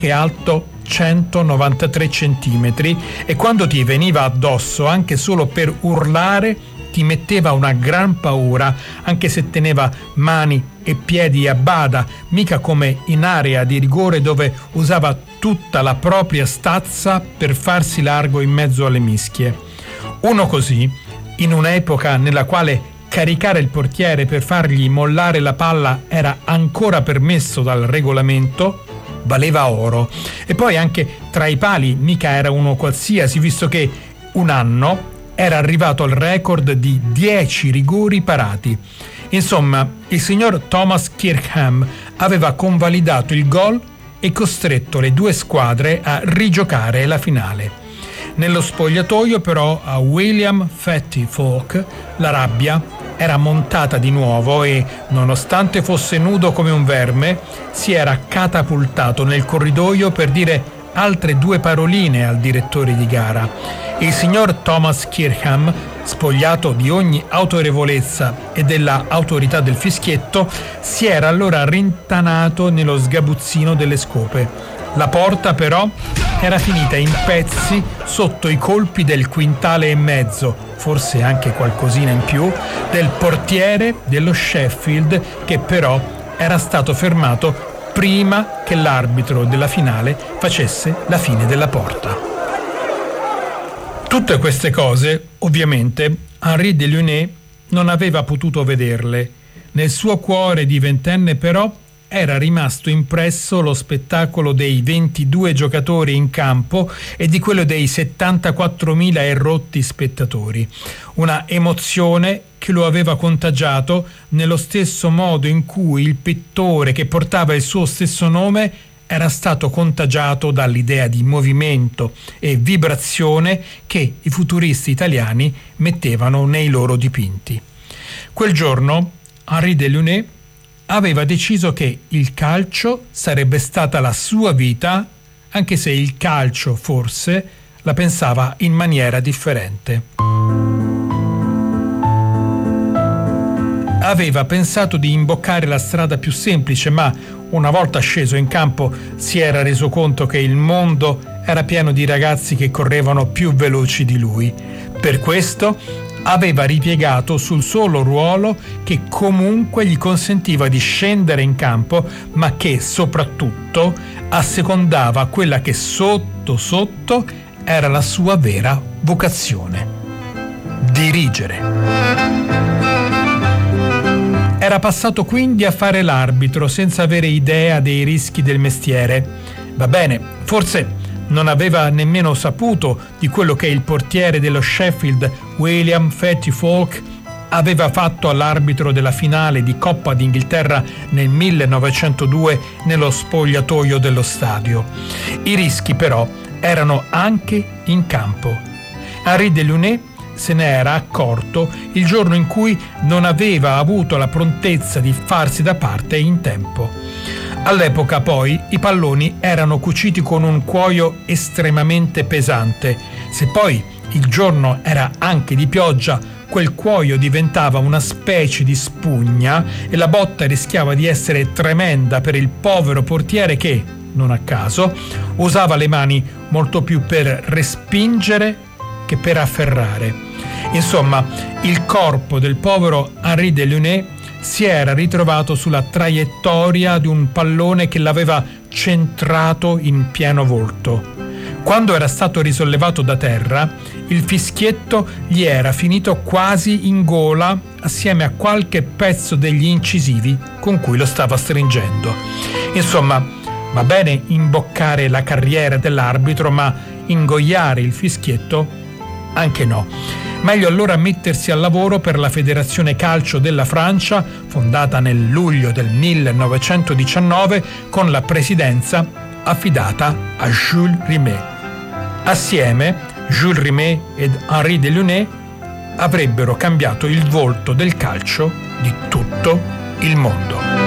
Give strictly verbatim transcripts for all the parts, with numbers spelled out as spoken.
che alto centonovantatré centimetri, e quando ti veniva addosso anche solo per urlare ti metteva una gran paura, anche se teneva mani e piedi a bada, mica come in area di rigore dove usava tutta la propria stazza per farsi largo in mezzo alle mischie. Uno così, in un'epoca nella quale caricare il portiere per fargli mollare la palla era ancora permesso dal regolamento, valeva oro. E poi anche tra i pali mica era uno qualsiasi, visto che un anno era arrivato al record di dieci rigori parati. Insomma, il signor Thomas Kirkham aveva convalidato il gol e costretto le due squadre a rigiocare la finale. Nello spogliatoio però a William Fatty Falk la rabbia era montata di nuovo e, nonostante fosse nudo come un verme, si era catapultato nel corridoio per dire altre due paroline al direttore di gara. Il signor Thomas Kirkham, spogliato di ogni autorevolezza e della autorità del fischietto, si era allora rintanato nello sgabuzzino delle scope. La porta però era finita in pezzi sotto i colpi del quintale e mezzo, forse anche qualcosina in più, del portiere dello Sheffield, che però era stato fermato prima che l'arbitro della finale facesse la fine della porta. Tutte queste cose, ovviamente, Henri Delaunay non aveva potuto vederle. Nel suo cuore di ventenne, però, era rimasto impresso lo spettacolo dei ventidue giocatori in campo e di quello dei settantaquattromila errotti spettatori. Una emozione che lo aveva contagiato nello stesso modo in cui il pittore che portava il suo stesso nome era stato contagiato dall'idea di movimento e vibrazione che i futuristi italiani mettevano nei loro dipinti. Quel giorno Henri Delaunay aveva deciso che il calcio sarebbe stata la sua vita, anche se il calcio forse la pensava in maniera differente. Aveva pensato di imboccare la strada più semplice, ma una volta sceso in campo si era reso conto che il mondo era pieno di ragazzi che correvano più veloci di lui. Per questo aveva ripiegato sul solo ruolo che comunque gli consentiva di scendere in campo, ma che soprattutto assecondava quella che sotto sotto era la sua vera vocazione: dirigere. Era passato quindi a fare l'arbitro senza avere idea dei rischi del mestiere. Va bene, forse non aveva nemmeno saputo di quello che il portiere dello Sheffield, William Fatty Falk, aveva fatto all'arbitro della finale di Coppa d'Inghilterra nel millenovecentodue nello spogliatoio dello stadio. I rischi però erano anche in campo. Henri Delaunay se ne era accorto il giorno in cui non aveva avuto la prontezza di farsi da parte in tempo. All'epoca poi i palloni erano cuciti con un cuoio estremamente pesante. Se poi il giorno era anche di pioggia, quel cuoio diventava una specie di spugna e la botta rischiava di essere tremenda per il povero portiere che, non a caso, usava le mani molto più per respingere che per afferrare. Insomma, il corpo del povero Henri Delaunay si era ritrovato sulla traiettoria di un pallone che l'aveva centrato in pieno volto. Quando era stato risollevato da terra, il fischietto gli era finito quasi in gola assieme a qualche pezzo degli incisivi con cui lo stava stringendo. Insomma, va bene imboccare la carriera dell'arbitro, ma ingoiare il fischietto anche no. Meglio allora mettersi al lavoro per la Federazione Calcio della Francia, fondata nel luglio del millenovecentodiciannove, con la presidenza affidata a Jules Rimet. Assieme, Jules Rimet ed Henri Delaunay avrebbero cambiato il volto del calcio di tutto il mondo.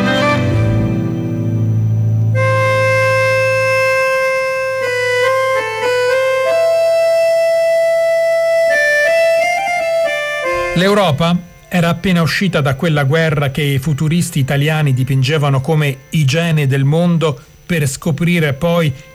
L'Europa era appena uscita da quella guerra che i futuristi italiani dipingevano come igiene del mondo per scoprire poi